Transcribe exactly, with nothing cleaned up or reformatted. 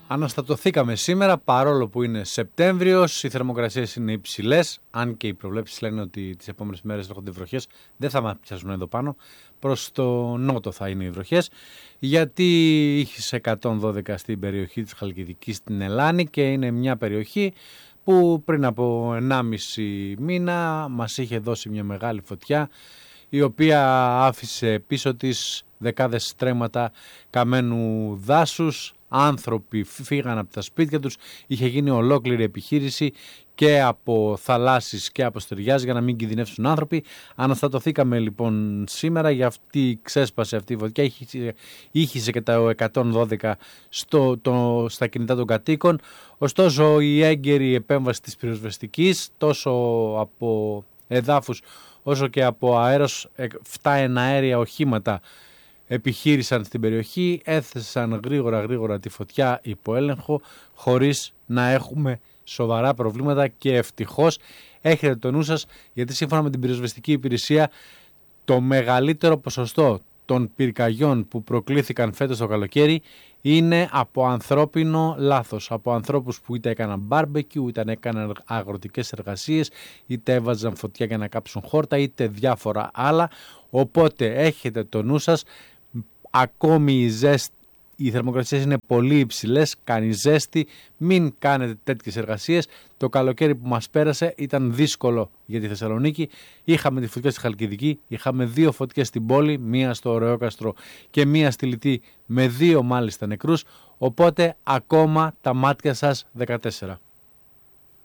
Αναστατωθήκαμε σήμερα, παρόλο που είναι Σεπτέμβριος, οι θερμοκρασίες είναι υψηλές, αν και οι προβλέψεις λένε ότι τις επόμενες μέρες έρχονται βροχές, δεν θα μας πιάσουν εδώ πάνω, προς το νότο θα είναι οι βροχές, γιατί είχε εκατόν δώδεκα στην περιοχή της Χαλκιδικής στην Ελλάνη και είναι μια περιοχή που πριν από ενάμιση μήνα μας είχε δώσει μια μεγάλη φωτιά, η οποία άφησε πίσω της δεκάδες στρέμματα καμένου δάσους. Άνθρωποι φύγαν από τα σπίτια τους, είχε γίνει ολόκληρη επιχείρηση και από θαλάσσης και από στεριάς για να μην κινδυνεύσουν άνθρωποι. Αναστατωθήκαμε λοιπόν σήμερα, για αυτή ξέσπασε αυτή η φωτιά, ήχησε και τα εκατόν δώδεκα στο, το, στα κινητά των κατοίκων. Ωστόσο η έγκαιρη επέμβαση της πυροσβεστικής, τόσο από εδάφους όσο και από αέρος, εφτά εναέρια οχήματα επιχείρησαν στην περιοχή, έθεσαν γρήγορα γρήγορα τη φωτιά υπό έλεγχο χωρίς να έχουμε σοβαρά προβλήματα και ευτυχώς έχετε το νου σας, γιατί σύμφωνα με την πυροσβεστική υπηρεσία το μεγαλύτερο ποσοστό των πυρκαγιών που προκλήθηκαν φέτος το καλοκαίρι είναι από ανθρώπινο λάθος, από ανθρώπους που είτε έκαναν μπάρμπεκιου, είτε έκαναν αγροτικές εργασίες, είτε έβαζαν φωτιά για να κάψουν χόρτα, είτε διάφορα άλλα. Οπότε έχετε το νου σας, ακόμη η ζέστη, οι θερμοκρασίες είναι πολύ υψηλές, κάνει ζέστη, μην κάνετε τέτοιες εργασίες. Το καλοκαίρι που μας πέρασε ήταν δύσκολο για τη Θεσσαλονίκη. Είχαμε τη φωτιά στη Χαλκιδική, είχαμε δύο φωτιές στην πόλη, μία στο Ωραιόκαστρο και μία στη Λυτή, με δύο μάλιστα νεκρούς. Οπότε ακόμα τα μάτια σας δεκατέσσερα.